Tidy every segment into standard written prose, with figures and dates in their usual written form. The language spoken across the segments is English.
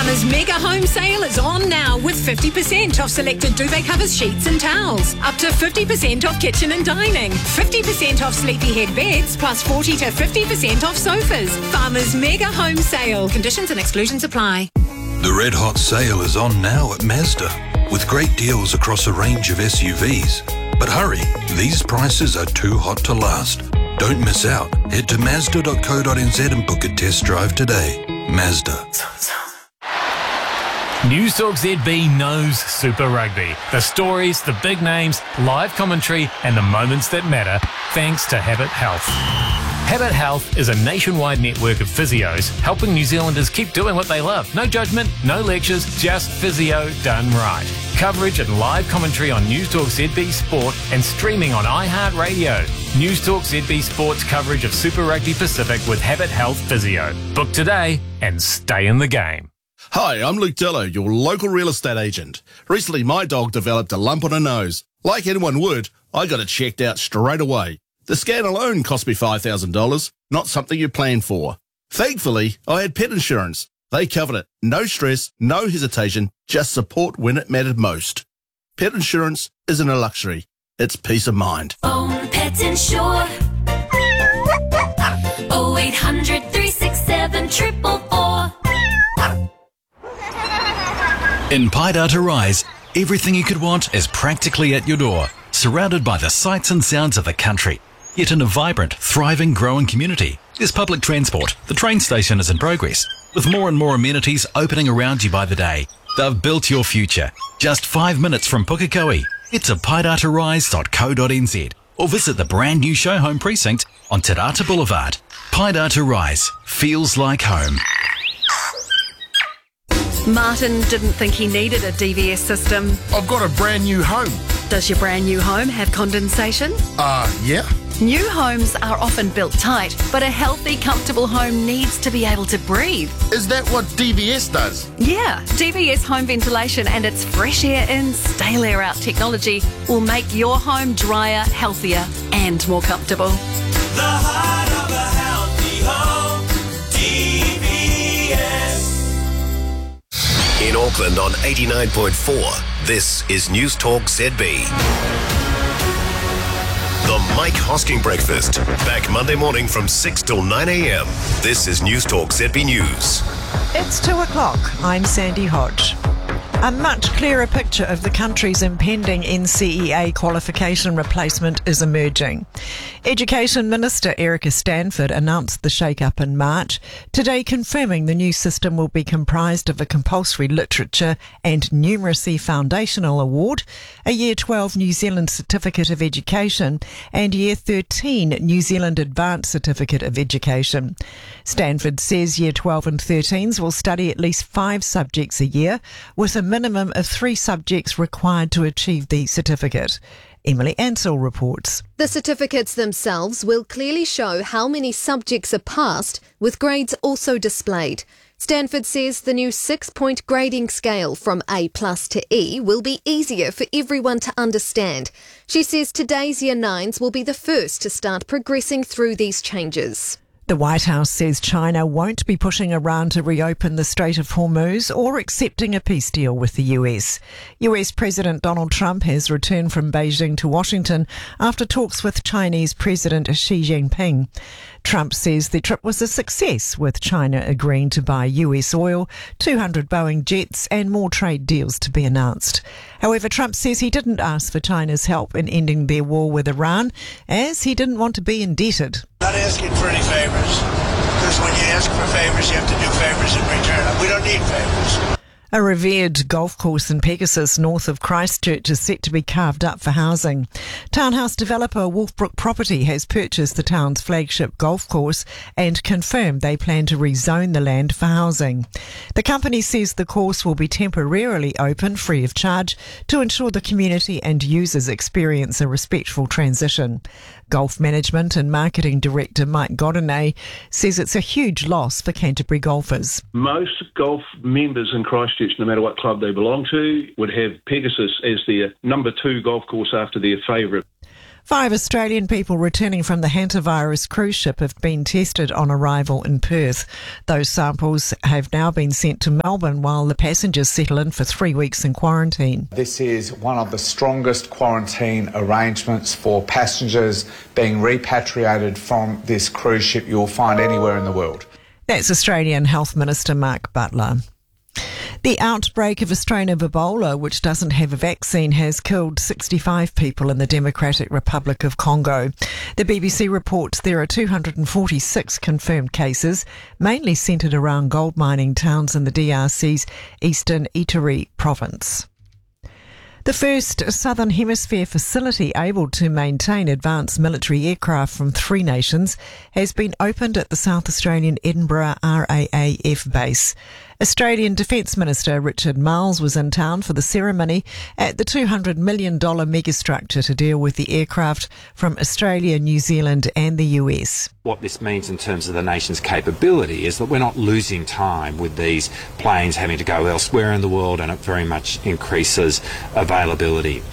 Farmer's Mega Home Sale is on now with 50% off selected duvet covers, sheets and towels. Up to 50% off kitchen and dining. 50% off Sleepyhead beds plus 40 to 50% off sofas. Farmer's Mega Home Sale. Conditions and exclusions apply. The Red Hot Sale is on now at Mazda with great deals across a range of SUVs. But hurry, these prices are too hot to last. Don't miss out. Head to Mazda.co.nz and book a test drive today. Mazda. News Talk ZB knows Super Rugby. The stories, the big names, live commentary and the moments that matter, thanks to Habit Health. Habit Health is a nationwide network of physios helping New Zealanders keep doing what they love. No judgment, no lectures, just physio done right. Coverage and live commentary on News Talk ZB Sport and streaming on iHeartRadio. News Talk ZB Sports coverage of Super Rugby Pacific with Habit Health Physio. Book today and stay in the game. Hi, I'm Luke Dillo, your local real estate agent. Recently, my dog developed a lump on her nose. Like anyone would, I got it checked out straight away. The scan alone cost me $5,000, not something you plan for. Thankfully, I had pet insurance. They covered it. No stress, no hesitation, just support when it mattered most. Pet insurance isn't a luxury, it's peace of mind. Own Pet Insure. 0800 367 444. In Paidata Rise, everything you could want is practically at your door, surrounded by the sights and sounds of the country. Yet in a vibrant, thriving, growing community, there's public transport. The train station is in progress, with more and more amenities opening around you by the day. They've built your future. Just 5 minutes from Pukekohe. Head to paidatarise.co.nz or visit the brand new show home precinct on Te Rata Boulevard. Paidata Rise feels like home. Martin didn't think he needed a DVS system. I've got a brand new home. Does your brand new home have condensation? Yeah. New homes are often built tight, but a healthy, comfortable home needs to be able to breathe. Is that what DVS does? Yeah, DVS home ventilation and its fresh air in, stale air out technology will make your home drier, healthier and more comfortable. The heart of a healthy home, DVS. In Auckland on 89.4, this is News Talk ZB. The Mike Hosking Breakfast. Back Monday morning from 6 till 9 a.m. This is News Talk ZB News. It's 2 o'clock. I'm Sandy Hodge. A much clearer picture of the country's impending NCEA qualification replacement is emerging. Education Minister Erica Stanford announced the shake-up in March, today confirming the new system will be comprised of a compulsory literature and numeracy foundational award, a Year 12 New Zealand Certificate of Education and Year 13 New Zealand Advanced Certificate of Education. Stanford says Year 12 and 13s will study at least 5 subjects a year, with a minimum of 3 subjects required to achieve the certificate. Emily Ansell reports. The certificates themselves will clearly show how many subjects are passed, with grades also displayed. Stanford says the new 6-point grading scale from A+ to E will be easier for everyone to understand. She says today's Year 9s will be the first to start progressing through these changes. The White House says China won't be pushing Iran to reopen the Strait of Hormuz or accepting a peace deal with the US. US President Donald Trump has returned from Beijing to Washington after talks with Chinese President Xi Jinping. Trump says the trip was a success, with China agreeing to buy US oil, 200 Boeing jets and more trade deals to be announced. However, Trump says he didn't ask for China's help in ending their war with Iran, as he didn't want to be indebted. Not asking for any favors, because when you ask for favors, you have to do favors in return. We don't need favors. A revered golf course in Pegasus, north of Christchurch, is set to be carved up for housing. Townhouse developer Wolfbrook Property has purchased the town's flagship golf course and confirmed they plan to rezone the land for housing. The company says the course will be temporarily open free of charge to ensure the community and users experience a respectful transition. Golf Management and Marketing Director Mike Godinay says it's a huge loss for Canterbury golfers. Most golf members in Christchurch, no matter what club they belong to, would have Pegasus as their number 2 golf course after their favourite. 5 Australian people returning from the hantavirus cruise ship have been tested on arrival in Perth. Those samples have now been sent to Melbourne while the passengers settle in for 3 weeks in quarantine. This is one of the strongest quarantine arrangements for passengers being repatriated from this cruise ship you'll find anywhere in the world. That's Australian Health Minister Mark Butler. The outbreak of a strain of Ebola, which doesn't have a vaccine, has killed 65 people in the Democratic Republic of Congo. The BBC reports there are 246 confirmed cases, mainly centred around gold mining towns in the DRC's eastern Ituri province. The first Southern Hemisphere facility able to maintain advanced military aircraft from 3 nations has been opened at the South Australian Edinburgh RAAF base. Australian Defence Minister Richard Marles was in town for the ceremony at the $200 million megastructure to deal with the aircraft from Australia, New Zealand and the US. What this means in terms of the nation's capability is that we're not losing time with these planes having to go elsewhere in the world, and it very much increases availability.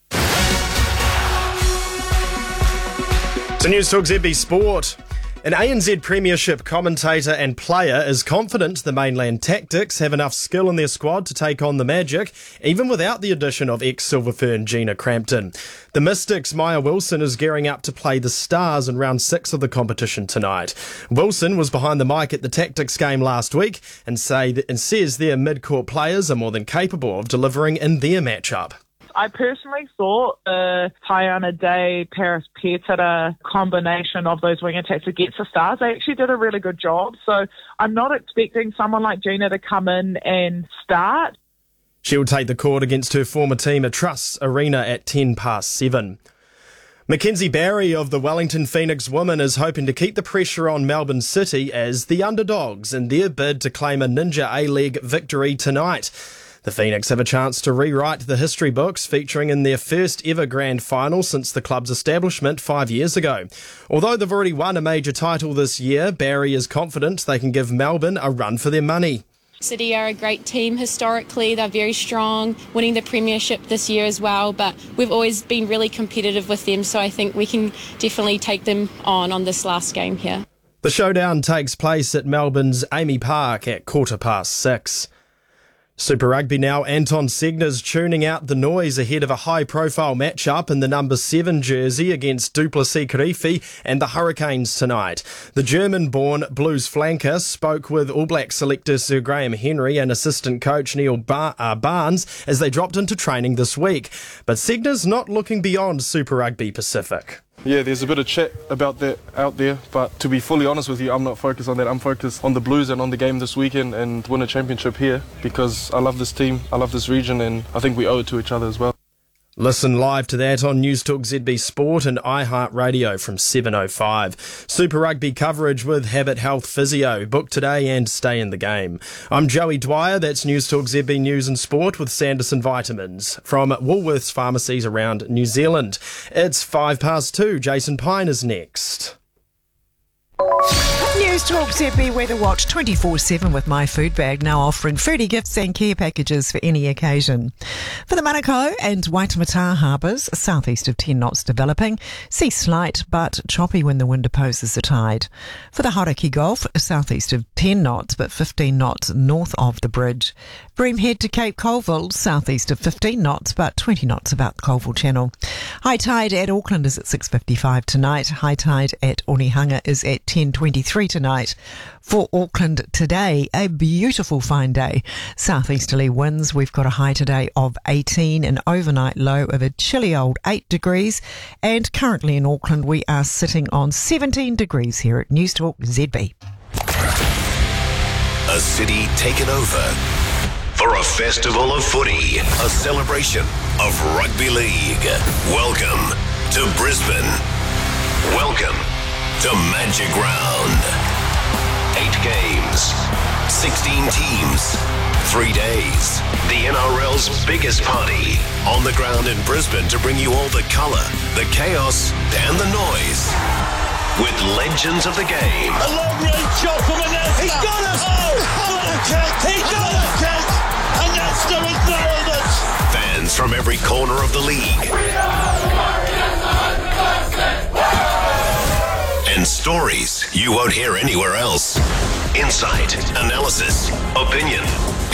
To News Talk ZB Sport. An ANZ Premiership commentator and player is confident the Mainland Tactics have enough skill in their squad to take on the Magic, even without the addition of ex-Silver Fern Gina Crampton. The Mystics' Maya Wilson is gearing up to play the Stars in round 6 of the competition tonight. Wilson was behind the mic at the Tactics game last week and says their mid-court players are more than capable of delivering in their matchup. I personally thought the Taiana Day, Paris Petera combination of those wing attacks against the Stars, they actually did a really good job. So I'm not expecting someone like Gina to come in and start. She'll take the court against her former team at Truss Arena at 7:10. Mackenzie Barry of the Wellington Phoenix Women is hoping to keep the pressure on Melbourne City as the underdogs in their bid to claim a Ninja A-League victory tonight. The Phoenix have a chance to rewrite the history books, featuring in their first ever grand final since the club's establishment 5 years ago. Although they've already won a major title this year, Barry is confident they can give Melbourne a run for their money. City are a great team historically. They're very strong, winning the premiership this year as well, but we've always been really competitive with them, so I think we can definitely take them on this last game here. The showdown takes place at Melbourne's Amy Park at 6:15. Super Rugby now. Anton Segner's tuning out the noise ahead of a high-profile matchup in the number 7 jersey against Duplessis Kirifi and the Hurricanes tonight. The German-born Blues flanker spoke with All Black selector Sir Graham Henry and assistant coach Neil Barnes as they dropped into training this week. But Segner's not looking beyond Super Rugby Pacific. Yeah, there's a bit of chat about that out there, but to be fully honest with you, I'm not focused on that. I'm focused on the Blues and on the game this weekend and win a championship here because I love this team, I love this region, and I think we owe it to each other as well. Listen live to that on News Talk ZB Sport and iHeartRadio from 7:05. Super Rugby coverage with Habit Health Physio. Book today and stay in the game. I'm Joey Dwyer. That's News Talk ZB News and Sport with Sanderson Vitamins from Woolworths pharmacies around New Zealand. It's 2:05. Jason Pine is next. News Talk ZB Weather Watch 24/7 with My Food Bag, now offering foodie gifts and care packages for any occasion. For the Manukau and Waitemata harbours, southeast of 10 knots developing. Sea slight but choppy when the wind opposes the tide. For the Hauraki Gulf, southeast of 10 knots but 15 knots north of the bridge. Bream Head to Cape Colville, southeast of 15 knots but 20 knots about the Colville Channel. High tide at Auckland is at 6:55 tonight. High tide at Onehunga is at 10:23 tonight. For Auckland today, a beautiful fine day. Southeasterly winds. We've got a high today of 18, an overnight low of a chilly old 8 degrees. And currently in Auckland, we are sitting on 17 degrees here at News Talk ZB. A city taken over for a festival of footy, a celebration of rugby league. Welcome to Brisbane. Welcome to Magic Round. 8 games, 16 teams, 3 days. The NRL's biggest party on the ground in Brisbane to bring you all the colour, the chaos and the noise. With legends of the game. A long range shot from Anesta. He's got us! Oh, what a catch! He got a catch! Anesta is nailed it! Fans from every corner of the league. And stories you won't hear anywhere else. Insight, analysis, opinion.